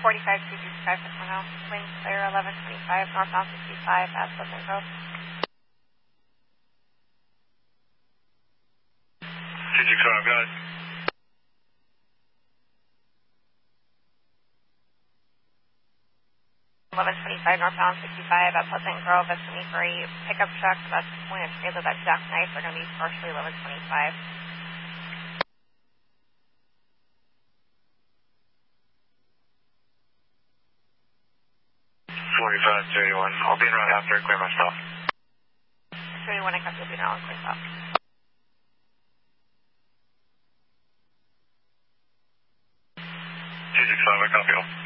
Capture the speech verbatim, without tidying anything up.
forty-five two two five Sacramento. Wind clear eleven twenty-five, northbound sixty-five at Pleasant Grove. two six five, go ahead. eleven twenty-five, northbound sixty-five at Pleasant Grove. Estimate for a pickup truck that's going to trailer that jackknife. They're going to be partially eleven twenty-five. forty-five thirty-one. I'll be in right after I clear myself. thirty-one, I copy, you'll be now on clear stop. two six five, I copy all.